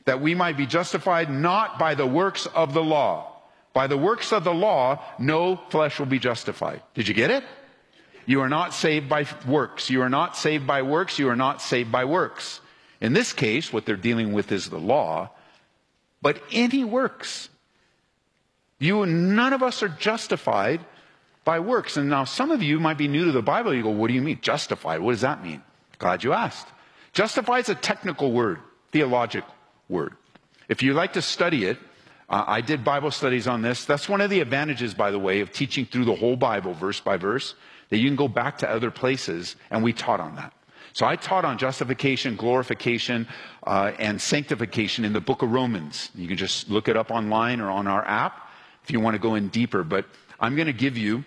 that we might be justified not by the works of the law. By the works of the law, no flesh will be justified. Did you get it? You are not saved by works. You are not saved by works. You are not saved by works. In this case, what they're dealing with is the law, but any works. None of us are justified by works. And now some of you might be new to the Bible. You go, what do you mean, justified? What does that mean? Glad you asked. Justified is a technical word, theological word. If you like to study it, I did Bible studies on this. That's one of the advantages, by the way, of teaching through the whole Bible, verse by verse, that you can go back to other places, and we taught on that. So I taught on justification, glorification, and sanctification in the book of Romans. You can just look it up online or on our app if you want to go in deeper. But I'm going to give you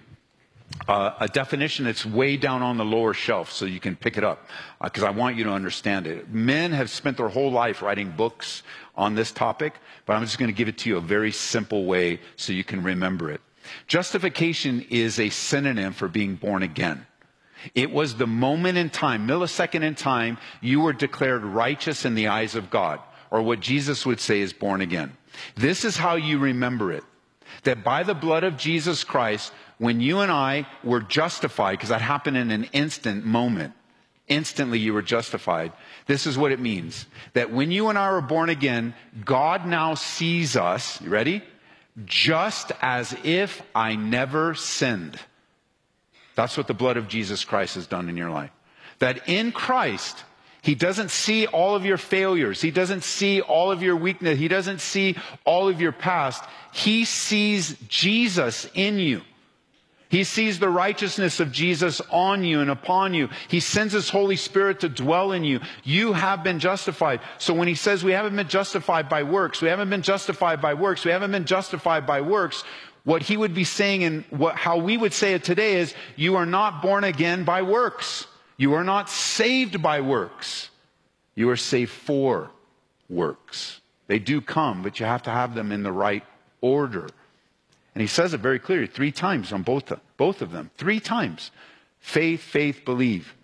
a definition that's way down on the lower shelf so you can pick it up because I want you to understand it. Men have spent their whole life writing books on this topic, but I'm just going to give it to you a very simple way so you can remember it. Justification is a synonym for being born again. It was the moment in time, millisecond in time, you were declared righteous in the eyes of God, or what Jesus would say is born again. This is how you remember it. That by the blood of Jesus Christ, when you and I were justified, because that happened in an instant moment, instantly you were justified. This is what it means. That when you and I were born again, God now sees us, you ready? Just as if I never sinned. That's what the blood of Jesus Christ has done in your life. That in Christ, He doesn't see all of your failures. He doesn't see all of your weakness. He doesn't see all of your past. He sees Jesus in you. He sees the righteousness of Jesus on you and upon you. He sends His Holy Spirit to dwell in you. You have been justified. So when He says we haven't been justified by works, we haven't been justified by works, we haven't been justified by works, what he would be saying and how we would say it today is, you are not born again by works. You are not saved by works. You are saved for works. They do come, but you have to have them in the right order. And he says it very clearly 3 times on both of them. 3 times. Faith, faith, believe.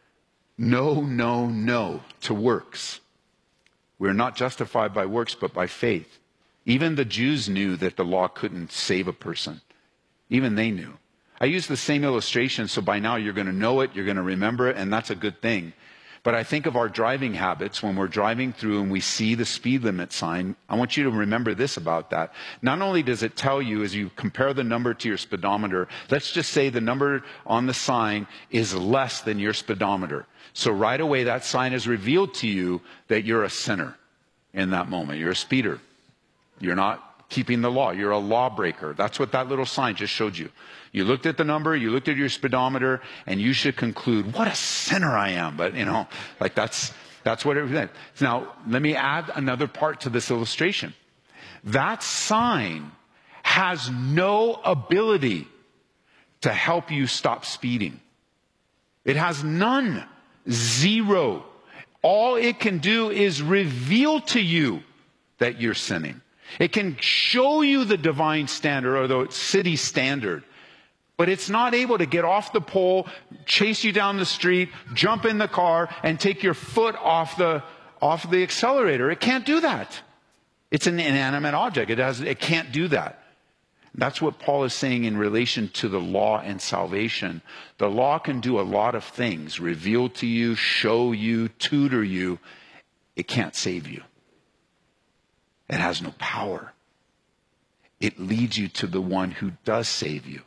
No, no, no to works. We're not justified by works, but by faith. Even the Jews knew that the law couldn't save a person. Even they knew. I use the same illustration, so by now you're going to know it, you're going to remember it, and that's a good thing. But I think of our driving habits when we're driving through and we see the speed limit sign. I want you to remember this about that. Not only does it tell you as you compare the number to your speedometer, let's just say the number on the sign is less than your speedometer. So right away that sign has revealed to you that you're a sinner in that moment. You're a speeder. You're not keeping the law. You're a lawbreaker. That's what that little sign just showed you. You looked at the number, you looked at your speedometer, and you should conclude, what a sinner I am. But, like that's what it is. Now, let me add another part to this illustration. That sign has no ability to help you stop speeding. It has none. 0. All it can do is reveal to you that you're sinning. It can show you the divine standard or the city standard, but it's not able to get off the pole, chase you down the street, jump in the car, and take your foot off the accelerator. It can't do that. It's an inanimate object. It can't do that. That's what Paul is saying in relation to the law and salvation. The law can do a lot of things, reveal to you, show you, tutor you. It can't save you. It has no power. It leads you to the one who does save you.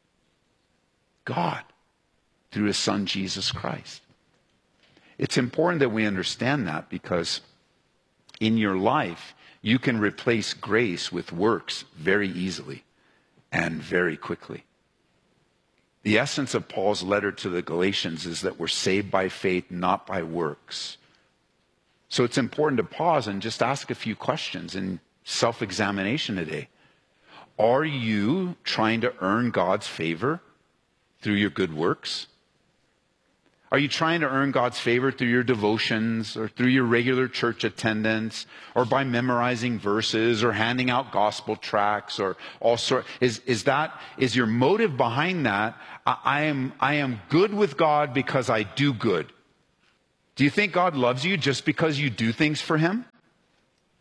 God, through His Son, Jesus Christ. It's important that we understand that because in your life, you can replace grace with works very easily and very quickly. The essence of Paul's letter to the Galatians is that we're saved by faith, not by works. So it's important to pause and just ask a few questions in self-examination today. Are you trying to earn God's favor through your good works? Are you trying to earn God's favor through your devotions or through your regular church attendance or by memorizing verses or handing out gospel tracts or all sorts? Is your motive behind that, I am good with God because I do good? Do you think God loves you just because you do things for Him?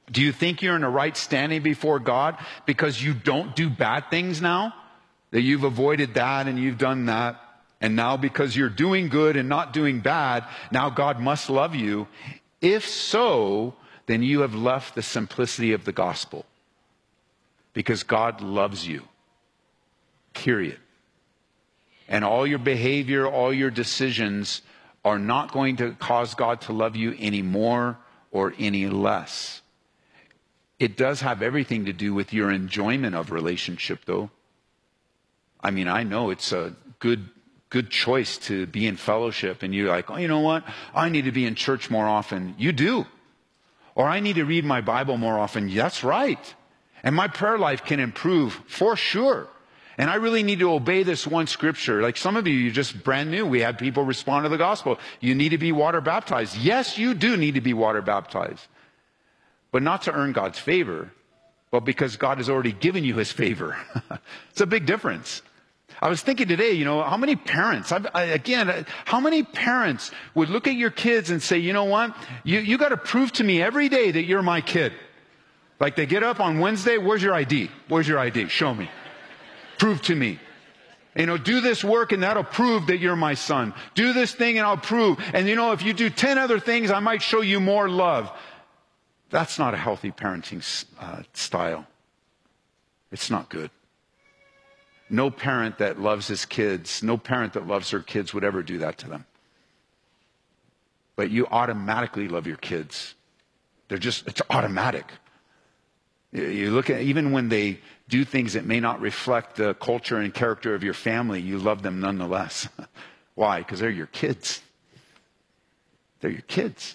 Do you think you're in a right standing before God because you don't do bad things now? That you've avoided that and you've done that. And now because you're doing good and not doing bad, now God must love you. If so, then you have left the simplicity of the gospel. Because God loves you. Period. And all your behavior, all your decisions are not going to cause God to love you any more or any less. It does have everything to do with your enjoyment of relationship, though. I mean, I know it's a good choice to be in fellowship, and you're like, oh, you know what? I need to be in church more often. You do. Or I need to read my Bible more often. That's right. And my prayer life can improve for sure. And I really need to obey this one scripture. Like some of you, you're just brand new. We had people respond to the gospel. You need to be water baptized. Yes, you do need to be water baptized. But not to earn God's favor, but because God has already given you his favor. It's a big difference. I was thinking today, how many parents, how many parents would look at your kids and say, you know what? You got to prove to me every day that you're my kid. Like they get up on Wednesday, where's your ID? Where's your ID? Show me. Prove to me. Do this work and that'll prove that you're my son. Do this thing and I'll prove. And if you do 10 other things, I might show you more love. That's not a healthy parenting style. It's not good. No parent that loves his kids, no parent that loves her kids would ever do that to them. But you automatically love your kids. It's automatic. You look at, even when they do things that may not reflect the culture and character of your family, you love them nonetheless. Why? Because they're your kids. They're your kids.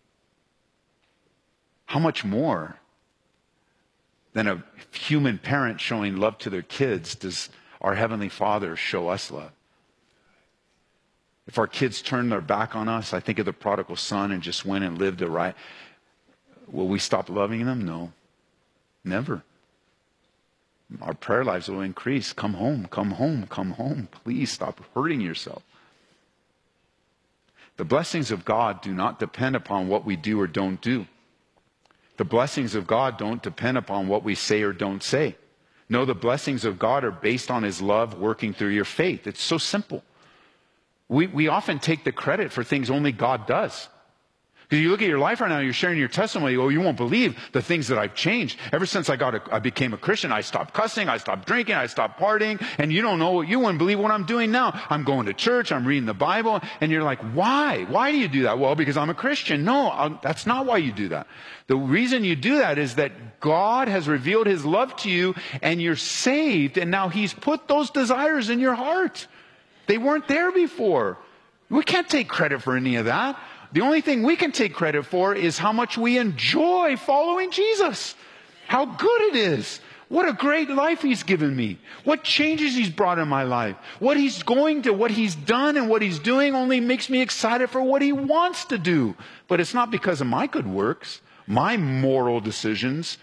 How much more than a human parent showing love to their kids does our Heavenly Father show us love? If our kids turn their back on us, I think of the prodigal son and just went and lived a right. Will we stop loving them? No. Never. Our prayer lives will increase. Come home, come home, come home. Please stop hurting yourself. The blessings of God do not depend upon what we do or don't do. The blessings of God don't depend upon what we say or don't say. No, the blessings of God are based on his love working through your faith. It's so simple. We often take the credit for things only God does. Because you look at your life right now, you're sharing your testimony, you won't believe the things that I've changed. Ever since I became a Christian, I stopped cussing, I stopped drinking, I stopped partying, and you wouldn't believe what I'm doing now. I'm going to church, I'm reading the Bible, and you're like, why? Why do you do that? Well, because I'm a Christian. No, that's not why you do that. The reason you do that is that God has revealed his love to you, and you're saved, and now he's put those desires in your heart. They weren't there before. We can't take credit for any of that. The only thing we can take credit for is how much we enjoy following Jesus. How good it is. What a great life he's given me. What changes he's brought in my life. What he's done and what he's doing only makes me excited for what he wants to do. But it's not because of my good works, my moral decisions.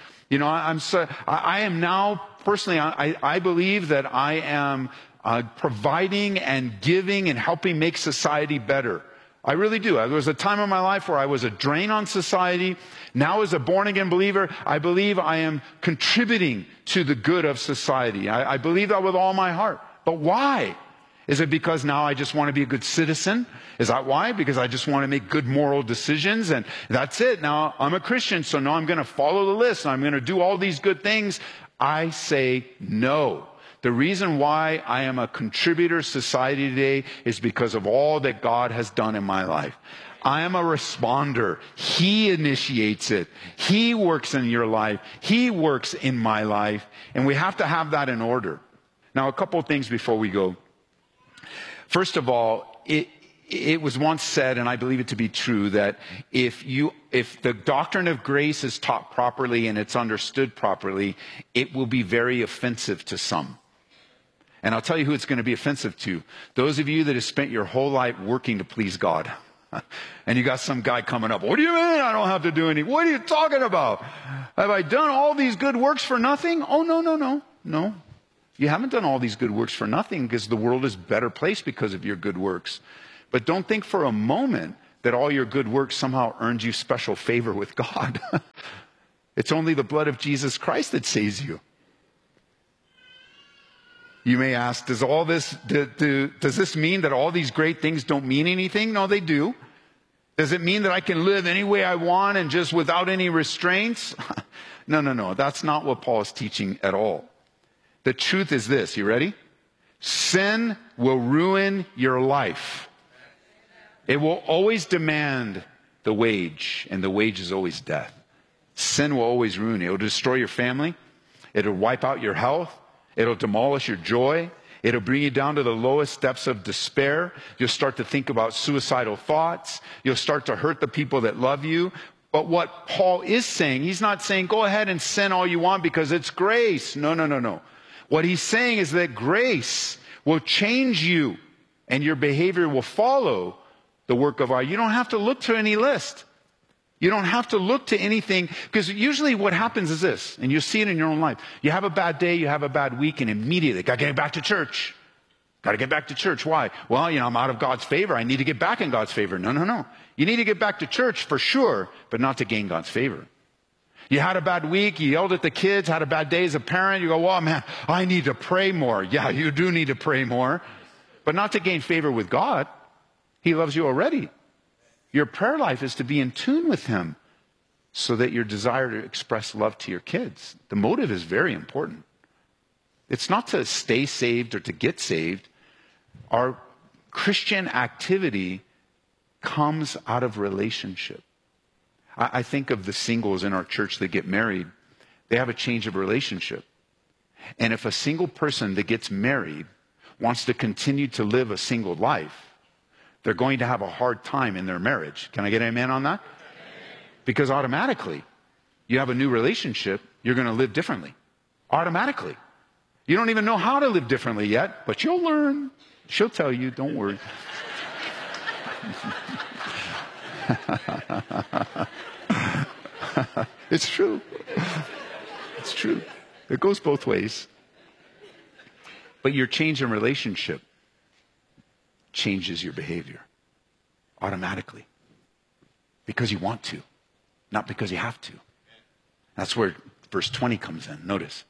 I am now, personally, I believe that I am providing and giving and helping make society better. I really do. There was a time in my life where I was a drain on society. Now as a born-again believer, I believe I am contributing to the good of society. I believe that with all my heart. But why? Is it because now I just want to be a good citizen? Is that why? Because I just want to make good moral decisions and that's it. Now I'm a Christian, so now I'm going to follow the list and I'm going to do all these good things. I say no. The reason why I am a contributor to society today is because of all that God has done in my life. I am a responder. He initiates it. He works in your life. He works in my life. And we have to have that in order. Now, a couple of things before we go. First of all, it was once said, and I believe it to be true, that if the doctrine of grace is taught properly and it's understood properly, it will be very offensive to some. And I'll tell you who it's going to be offensive to. Those of you that have spent your whole life working to please God. And you got some guy coming up. What do you mean I don't have to do anything? What are you talking about? Have I done all these good works for nothing? Oh, no. You haven't done all these good works for nothing because the world is a better place because of your good works. But don't think for a moment that all your good works somehow earned you special favor with God. It's only the blood of Jesus Christ that saves you. You may ask, does this mean that all these great things don't mean anything? No, they do. Does it mean that I can live any way I want and just without any restraints? No. That's not what Paul is teaching at all. The truth is this. You ready? Sin will ruin your life. It will always demand the wage, and the wage is always death. Sin will always ruin you. It will destroy your family. It'll wipe out your health. It'll demolish your joy. It'll bring you down to the lowest depths of despair. You'll start to think about suicidal thoughts. You'll start to hurt the people that love you. But what Paul is saying, he's not saying go ahead and sin all you want because it's grace. No. What he's saying is that grace will change you and your behavior will follow the work of God. You don't have to look to any list. You don't have to look to anything, because usually what happens is this, and you see it in your own life. You have a bad day, you have a bad week, and immediately, got to get back to church. Got to get back to church. Why? Well, I'm out of God's favor. I need to get back in God's favor. No. You need to get back to church for sure, but not to gain God's favor. You had a bad week, you yelled at the kids, had a bad day as a parent. You go, well, man, I need to pray more. Yeah, you do need to pray more, but not to gain favor with God. He loves you already. Your prayer life is to be in tune with Him so that your desire to express love to your kids. The motive is very important. It's not to stay saved or to get saved. Our Christian activity comes out of relationship. I think of the singles in our church that get married. They have a change of relationship. And if a single person that gets married wants to continue to live a single life, they're going to have a hard time in their marriage. Can I get an amen on that? Because automatically, you have a new relationship, you're going to live differently. Automatically. You don't even know how to live differently yet, but you'll learn. She'll tell you, don't worry. It's true. It's true. It goes both ways. But your change in relationship changes your behavior automatically because you want to, not because you have to. That's where verse 20 comes in. Notice.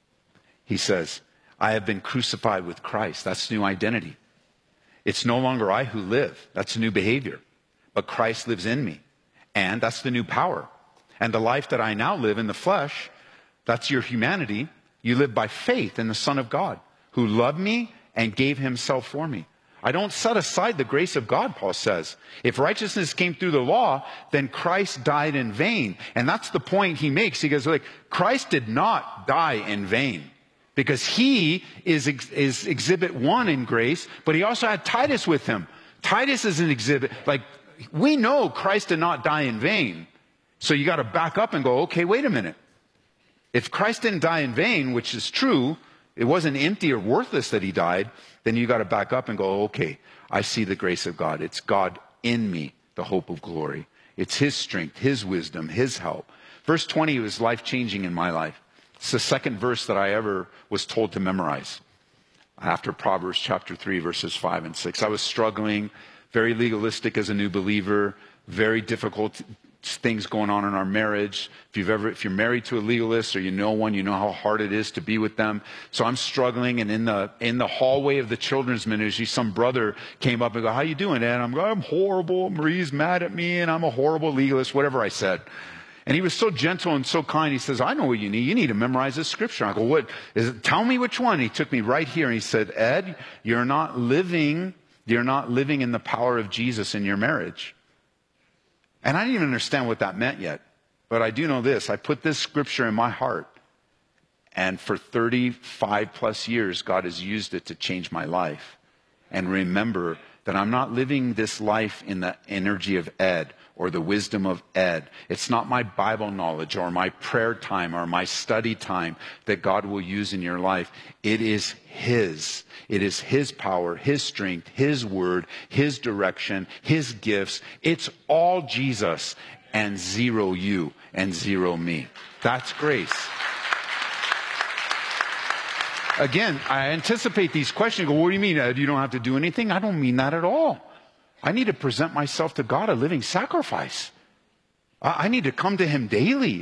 He says, I have been crucified with Christ. That's new identity. It's no longer I who live. That's new behavior. But Christ lives in me. And that's the new power. And the life that I now live in the flesh, that's your humanity. You live by faith in the Son of God, who loved me and gave Himself for me. I don't set aside the grace of God, Paul says. If righteousness came through the law, then Christ died in vain. And that's the point he makes. He goes, Christ did not die in vain. Because He is exhibit 1 in grace, but He also had Titus with Him. Titus is an exhibit. We know Christ did not die in vain. So you got to back up and go, okay, wait a minute. If Christ didn't die in vain, which is true, it wasn't empty or worthless that He died, then you got to back up and go, okay, I see the grace of God. It's God in me, the hope of glory. It's His strength, His wisdom, His help. Verse 20 was life-changing in my life. It's the second verse that I ever was told to memorize after Proverbs chapter 3, verses 5 and 6. I was struggling, very legalistic as a new believer, very difficult things going on in our marriage. If you're married to a legalist or you know one, you know how hard it is to be with them. So I'm struggling, and in the hallway of the children's ministry, some brother came up and go, how you doing, Ed? I'm going, I'm horrible. Marie's mad at me, and I'm a horrible legalist, whatever I said. And he was so gentle and so kind. He says, I know what you need. You need to memorize this scripture. I go, what is it? Tell me which one. He took me right here and he said, Ed, you're not living in the power of Jesus in your marriage. And I didn't even understand what that meant yet. But I do know this. I put this scripture in my heart. And for 35 plus years, God has used it to change my life. And remember that I'm not living this life in the energy of Ed or the wisdom of Ed. It's not my Bible knowledge or my prayer time or my study time that God will use in your life. It is His. It is His power, His strength, His word, His direction, His gifts. It's all Jesus and zero you and zero me. That's grace. Again, I anticipate these questions. Go, what do you mean, Ed? You don't have to do anything? I don't mean that at all. I need to present myself to God a living sacrifice. I need to come to Him daily.